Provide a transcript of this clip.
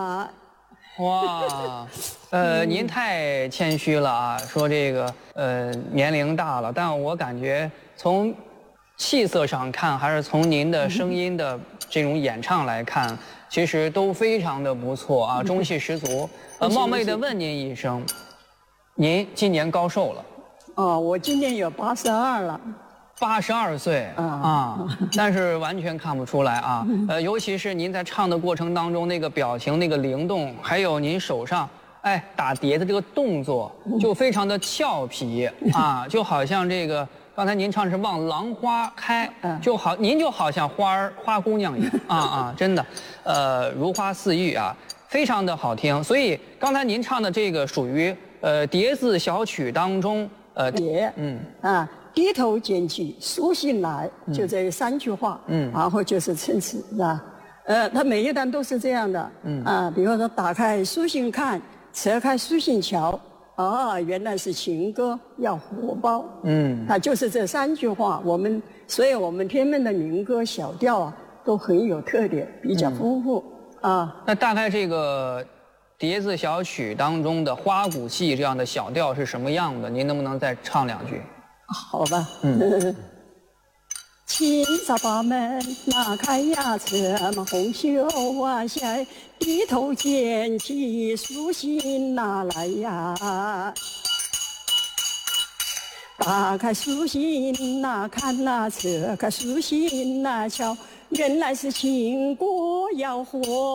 哇，您太谦虚了啊，说这个年龄大了，但我感觉从气色上看，还是从您的声音的这种演唱来看，其实都非常的不错啊，中气十足。冒昧的问您一声，您今年高寿了？ 哦，我今年有82了。 82岁啊，但是完全看不出来啊。尤其是您在唱的过程当中，那个表情、那个灵动，还有您手上打碟的这个动作，就非常的俏皮啊，就好像这个刚才您唱是望郎花开，您就好像花姑娘一样啊，真的，如花似玉啊，非常的好听。所以刚才您唱的这个属于叠字小曲当中低头捡起书信来，就这3句话，然后就是陈词，是吧？它每一段都是这样的，比如说打开书信看，扯开书信瞧，原来是情歌要火爆，它就是这3句话。所以我们天门的民歌小调啊，都很有特点，比较丰富啊。 那大概这个叠字小曲当中的花鼓戏这样的小调是什么样的？您能不能再唱2句？ 好吧，青纱把门拉开呀，侧门红袖往下，低头捡起书信拿来呀，打开书信呐看呐，扯开书信呐瞧，原来是情歌要火。